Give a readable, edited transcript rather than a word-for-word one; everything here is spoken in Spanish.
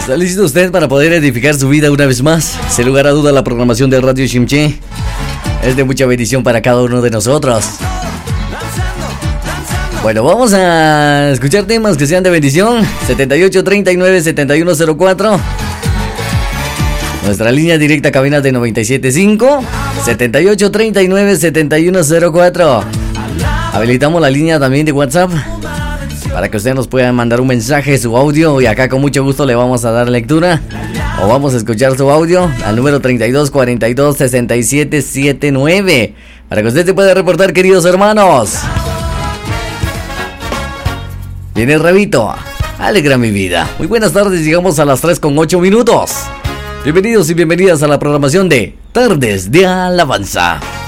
¿Está listo usted para poder edificar su vida una vez más? Sin lugar a duda, la programación de Radio Shimche es de mucha bendición para cada uno de nosotros. Bueno, vamos a escuchar temas que sean de bendición. 7839-7104. Nuestra línea directa cabina de 97.5. 7839-7104. Habilitamos la línea también de WhatsApp para que usted nos pueda mandar un mensaje, su audio, y acá con mucho gusto le vamos a dar lectura o vamos a escuchar su audio al número 3242-6779 para que usted se pueda reportar, queridos hermanos. Viene el Rabito, alegra mi vida. Muy buenas tardes, llegamos a las 3:08. Bienvenidos y bienvenidas a la programación de Tardes de Alabanza.